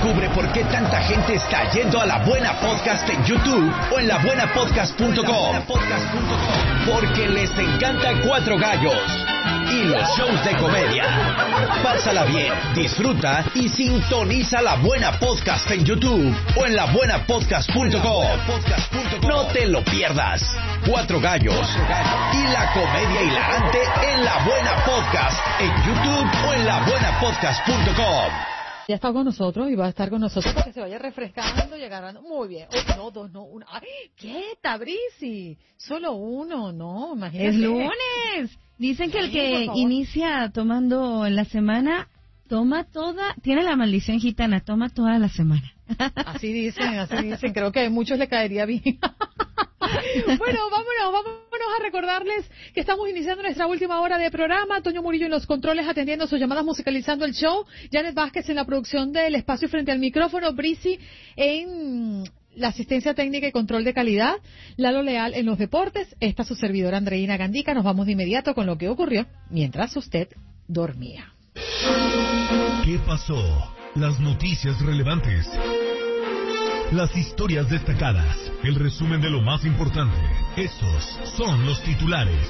Descubre por qué tanta gente está yendo a La Buena Podcast en YouTube o en labuenapodcast.com. Porque les encanta Cuatro Gallos y los shows de comedia. Pásala bien, disfruta y sintoniza La Buena Podcast en YouTube o en labuenapodcast.com. No te lo pierdas. Cuatro Gallos y la comedia hilarante en La Buena Podcast en YouTube o en labuenapodcast.com. Ya está con nosotros y va a estar con nosotros para que se vaya refrescando y agarrando. Muy bien. No, dos, no, uno. ¡Ay! ¿Qué, Tabrisi? Solo uno, no, imagínate. Es lunes. Dicen que el que inicia tomando en la semana, tiene la maldición gitana, toma toda la semana. Así dicen. Creo que a muchos le caería bien. Bueno, vámonos a recordarles que estamos iniciando nuestra última hora de programa. Toño Murillo en los controles atendiendo sus llamadas, musicalizando el show. Janet Vázquez en la producción del espacio frente al micrófono. Brisi en la asistencia técnica y control de calidad. Lalo Leal en los deportes. Esta su servidora Andreina Gandica. Nos vamos de inmediato con lo que ocurrió mientras usted dormía. ¿Qué pasó? Las noticias relevantes. Las historias destacadas, el resumen de lo más importante. Estos son los titulares.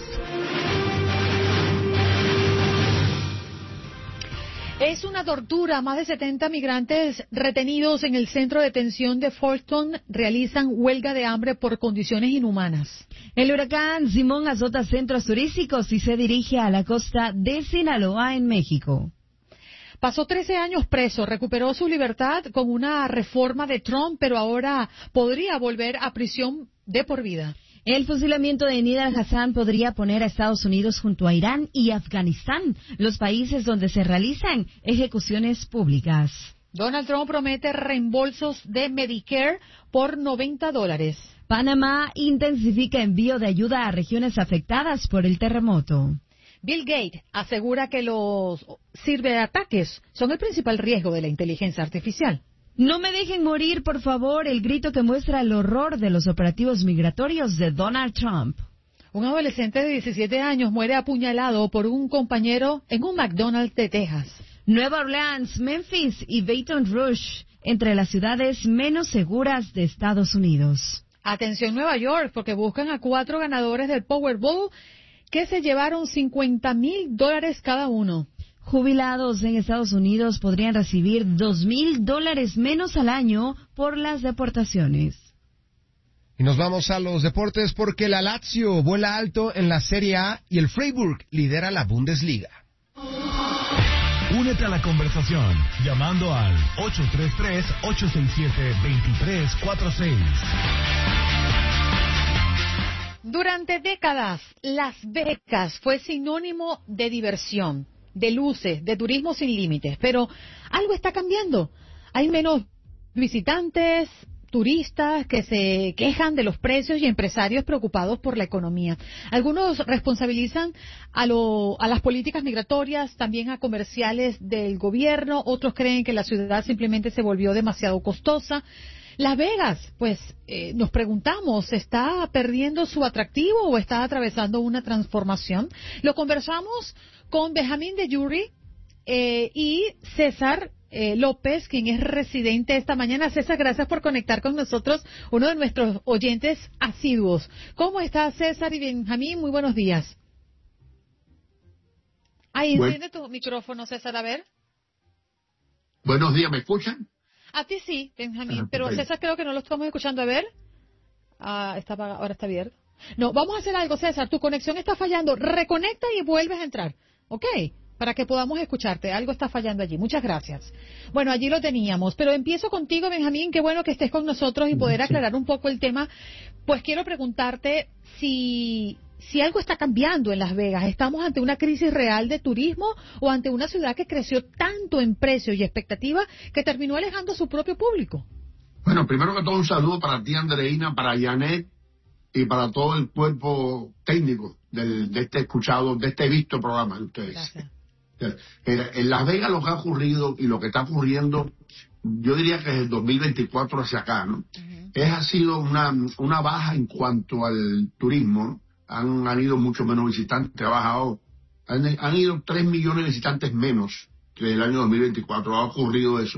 Es una tortura. Más de 70 migrantes retenidos en el centro de detención de Folsom realizan huelga de hambre por condiciones inhumanas. El huracán Simón azota centros turísticos y se dirige a la costa de Sinaloa, en México. Pasó 13 años preso, recuperó su libertad con una reforma de Trump, pero ahora podría volver a prisión de por vida. El fusilamiento de Nidal Hassan podría poner a Estados Unidos junto a Irán y Afganistán, los países donde se realizan ejecuciones públicas. Donald Trump promete reembolsos de Medicare por $90. Panamá intensifica envío de ayuda a regiones afectadas por el terremoto. Bill Gates asegura que los ciberataques son el principal riesgo de la inteligencia artificial. No me dejen morir, por favor, el grito que muestra el horror de los operativos migratorios de Donald Trump. Un adolescente de 17 años muere apuñalado por un compañero en un McDonald's de Texas. Nueva Orleans, Memphis y Baton Rouge, entre las ciudades menos seguras de Estados Unidos. Atención Nueva York, porque buscan a 4 ganadores del Powerball que se llevaron $50,000 cada uno. Jubilados en Estados Unidos podrían recibir $2,000 menos al año por las deportaciones. Y nos vamos a los deportes porque la Lazio vuela alto en la Serie A y el Freiburg lidera la Bundesliga. Únete a la conversación llamando al 833-867-2346. Durante décadas, Las Vegas fue sinónimo de diversión, de luces, de turismo sin límites, pero algo está cambiando. Hay menos visitantes, turistas que se quejan de los precios y empresarios preocupados por la economía. Algunos responsabilizan a las políticas migratorias, también a comerciales del gobierno, otros creen que la ciudad simplemente se volvió demasiado costosa. Las Vegas, pues nos preguntamos, ¿está perdiendo su atractivo o está atravesando una transformación? Lo conversamos con Benjamín de Yuri y César López, quien es residente esta mañana. César, gracias por conectar con nosotros, uno de nuestros oyentes asiduos. ¿Cómo está César y Benjamín? Muy buenos días. Ahí, enciende tu micrófono, César, a ver. Buenos días, ¿me escuchan? A ti sí, Benjamín, pero César creo que no lo estamos escuchando. A ver. Está apagado, ahora está abierto. No, vamos a hacer algo, César. Tu conexión está fallando. Reconecta y vuelves a entrar. ¿Ok? Para que podamos escucharte. Algo está fallando allí. Muchas gracias. Bueno, allí lo teníamos. Pero empiezo contigo, Benjamín. Qué bueno que estés con nosotros y poder aclarar un poco el tema. Pues quiero preguntarte si algo está cambiando en Las Vegas. ¿Estamos ante una crisis real de turismo o ante una ciudad que creció tanto en precios y expectativa que terminó alejando a su propio público? Bueno, primero que todo un saludo para ti, Andreina, para Janet y para todo el cuerpo técnico de este visto programa de ustedes. Gracias. En Las Vegas lo que ha ocurrido y lo que está ocurriendo, yo diría que desde el 2024 hacia acá, ¿no? Ha sido una baja en cuanto al turismo, ¿no? Han ido mucho menos visitantes, han ido 3 millones de visitantes menos que el año 2024, ha ocurrido eso.